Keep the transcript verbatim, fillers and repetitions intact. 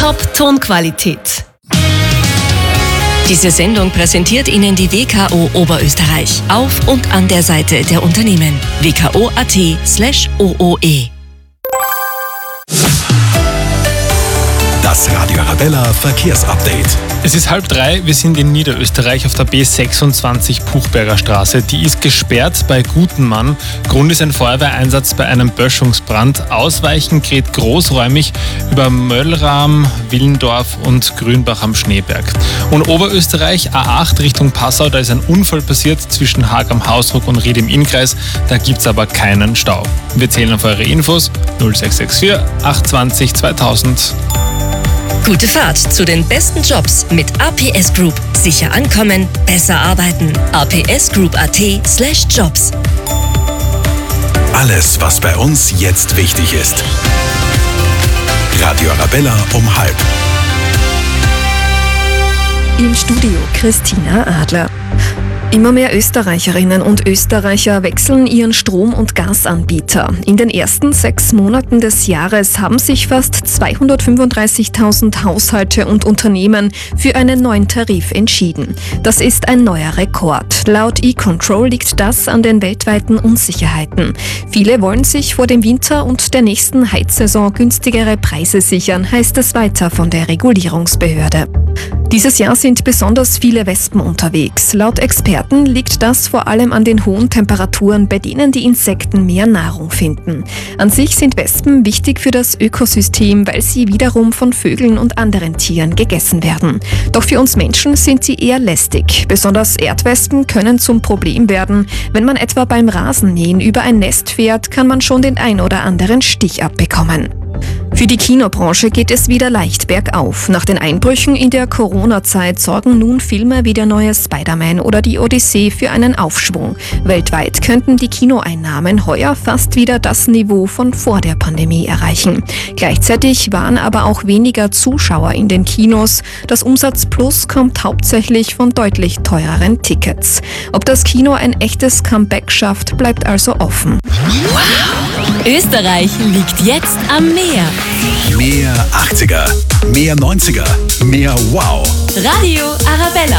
Top-Tonqualität. Diese Sendung präsentiert Ihnen die W K O Oberösterreich auf und an der Seite der Unternehmen. w k o punkt a t slash o o e. Das Radio Arabella Verkehrsupdate. Es ist halb drei, wir sind in Niederösterreich auf der B sechsundzwanzig Puchberger Straße. Die ist gesperrt bei Gutenmann. Grund ist ein Feuerwehreinsatz bei einem Böschungsbrand. Ausweichen geht großräumig über Möllrahm, Willendorf und Grünbach am Schneeberg. Und Oberösterreich A acht Richtung Passau, da ist ein Unfall passiert zwischen Haag am Hausruck und Ried im Innkreis. Da gibt es aber keinen Stau. Wir zählen auf eure Infos null sechs sechs vier acht zwei null zweitausend. Gute Fahrt zu den besten Jobs mit A P S Group. Sicher ankommen, besser arbeiten. a p s group punkt a t slash jobs. Alles, was bei uns jetzt wichtig ist. Radio Arabella um halb. Im Studio Christina Adler. Immer mehr Österreicherinnen und Österreicher wechseln ihren Strom- und Gasanbieter. In den ersten sechs Monaten des Jahres haben sich fast zweihundertfünfunddreißigtausend Haushalte und Unternehmen für einen neuen Tarif entschieden. Das ist ein neuer Rekord. Laut E-Control liegt das an den weltweiten Unsicherheiten. Viele wollen sich vor dem Winter und der nächsten Heizsaison günstigere Preise sichern, heißt es weiter von der Regulierungsbehörde. Dieses Jahr sind besonders viele Wespen unterwegs. Laut Experten liegt das vor allem an den hohen Temperaturen, bei denen die Insekten mehr Nahrung finden. An sich sind Wespen wichtig für das Ökosystem, weil sie wiederum von Vögeln und anderen Tieren gegessen werden. Doch für uns Menschen sind sie eher lästig. Besonders Erdwespen können zum Problem werden. Wenn man etwa beim Rasenmähen über ein Nest fährt, kann man schon den ein oder anderen Stich abbekommen. Für die Kinobranche geht es wieder leicht bergauf. Nach den Einbrüchen in der Corona-Zeit sorgen nun Filme wie der neue Spider-Man oder die Odyssee für einen Aufschwung. Weltweit könnten die Kinoeinnahmen heuer fast wieder das Niveau von vor der Pandemie erreichen. Gleichzeitig waren aber auch weniger Zuschauer in den Kinos. Das Umsatzplus kommt hauptsächlich von deutlich teureren Tickets. Ob das Kino ein echtes Comeback schafft, bleibt also offen. Österreich liegt jetzt am Meer. Mehr achtziger, mehr neunziger, mehr Wow. Radio Arabella.